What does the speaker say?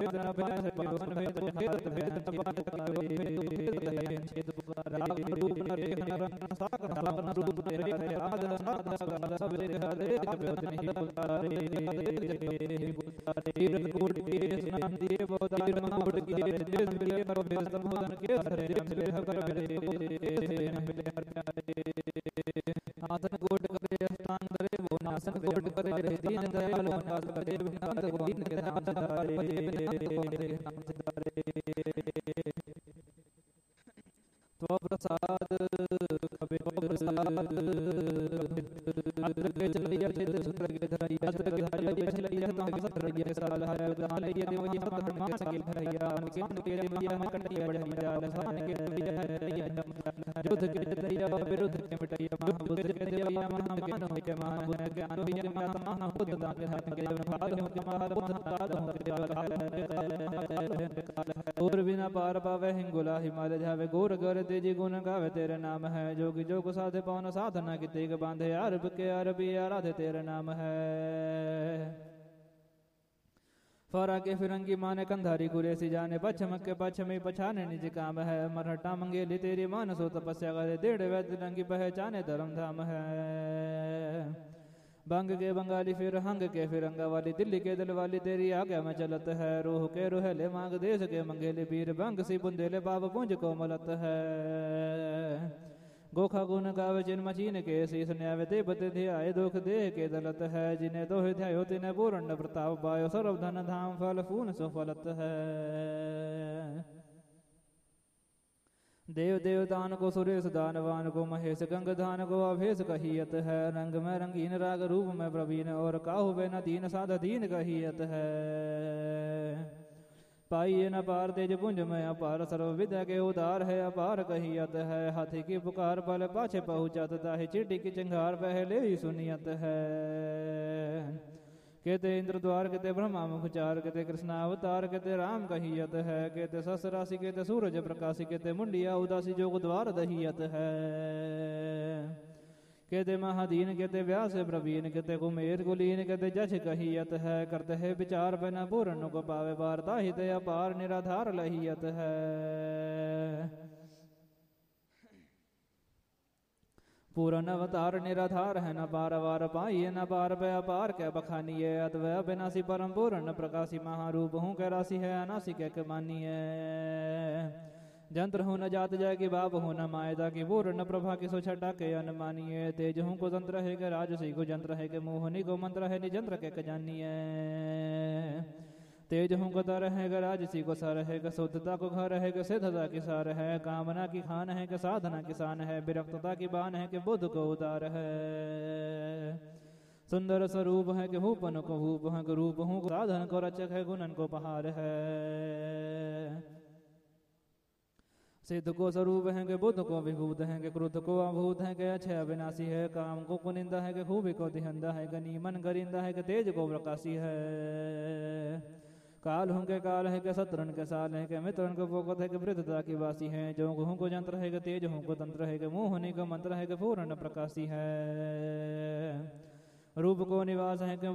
वेदना भय पवन वेद खेत भेद तपात कावे भेद छेद राग रूप नरे नरन साक धावन रूप नरे आद नाद सगल सब रे हरे व्योतनि पुतारे तीर कोट के स्नान दिए बोधार मोट के देश मिले पर बेस संबोधन के हरे मिले कर मिले मिले आसन कोट करे स्नान करे वो नासन कोट करे दीन दयाल नाथ करे विनाथ गोविंद के नाम सिधारे तो प्रसाद कबे प्रसाद अत्र के चलिया चित सूत्र के धरिया अत्र के धरिया चलिया तो हम सब धरिया साल है दान ये देव ये मत मान सके धरिया उनके उनके देविया हम कटिया बढ़िया लसान के धरिया युद्ध के धरिया विरुद्ध के मिटैया महाबुद्ध के देविया महामान हो के महाबुद्ध के अनुभव माता महाबुद्ध दान के हाथ के भाग हो के महाबुद्ध काल हो के काल और बिना पार पावे हिंगुला हिमालय जावे गोर गर तेजी गुण गावे तेरे नाम है जोगी जोग साधे पवन साधना की तेग बांधे अरब के अरबी आराधे तेरे नाम है फौरा के फिरंगी माने कंधारी कुरेसी जाने पश्चिम के पश्चिमी पछाने निज काम है मरहटा मंगेली तेरी मान सो तपस्या करे डेढ़ वैद्य रंगी पहचाने धर्म धाम है बंग के बंगाली फिर हंग के फिरंगा वाली दिल्ली के दिल वाली तेरी आज्ञा में चलत है रोह के रोहले मांग देश के मंगेले पीर बंग सी बुंदेले बाब पुंज को मलत है गोखा गुन गावे जिन मचीन के शीस न्यावे ते बते ध्याय दुख देह के दलत है जिन्हें दोह ध्यायो तिन्हें पूर्ण प्रताप पायो सर्व धन धाम फल फून सो फलत है देव देवतान को सुरेश दानवान को महेश गंगधान को अभेश कहियत है रंग में रंगीन राग रूप में प्रवीण और काहु बे न दीन साध दीन कहियत है पाइये न पार तेज पुंज में अपार सर्व विद्या के उदार है अपार कहियत है हाथी की पुकार पल पाछे पहुँचत ताहि चिट्ठी की चिंगार पहले ही सुनियत है कहते इंद्र द्वार कहते ब्रह्मा मुखचार कहते कृष्णावतार कहते राम कहियत है कहते सस राशि कहते सूरज प्रकाशी कहते मुंडिया उदासी जोग द्वार दहियत है कहते महादीन कहते व्यास प्रवीण कहते कुमेर कुलीन कहते जछ कहियत है करते है विचार बिना पूर्ण को पावे वार्ता हित अपार निराधार लहियत है पूर्ण अवतार निराधार है न पार वार पाइये न पार पे अपार के बखानिये अद्वय अविनाशी परम पूर्ण प्रकाशी महारूप हूँ के राशि है अनासी के मानिये जंत्र हूँ न जात जाय की बाप हूँ न मायदा की पूर्ण प्रभा की सुछटा के अनमानिये तेज हूँ को तंत्र है के राजसी को जंत्र है के मोहनी को मंत्र है निजंत्र के जानिये तेज हूँ को तर है राजसी को सर है शुद्धता को घर है कि सिद्धता की सार है कामना की खान है कि साधना किसान है विरक्तता की बान है कि बुद्ध को उतार है सुंदर स्वरूप है कि भूपन को भूप है कि रूप हूँ साधन को रचक है गुणन को पहाड़ है सिद्ध को स्वरूप है कि बुद्ध को विभूत है कि क्रोध को अभूत है कि अक्षय अविनाशी है काम को कुनिंदा है कि खूबी को दिहंदा है कि नीमन गरिंदा है कि तेज को प्रकाशी है काल हूँ के काल है के शत्रुन के साल है के मित्रन को पोकत है के वृद्धता की वासी है जो हूँ को जंत्र है के तेज हूँ को तंत्र है के मुँह होने का मंत्र है के पूर्ण प्रकाशी है रूप को निवास है के